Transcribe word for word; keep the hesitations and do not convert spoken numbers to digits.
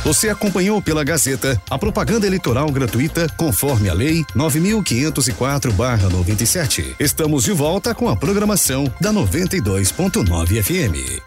Você acompanhou pela Gazeta a propaganda eleitoral gratuita conforme a Lei nove mil quinhentos e quatro barra noventa e sete. Estamos de volta com a programação da noventa e dois ponto nove F M.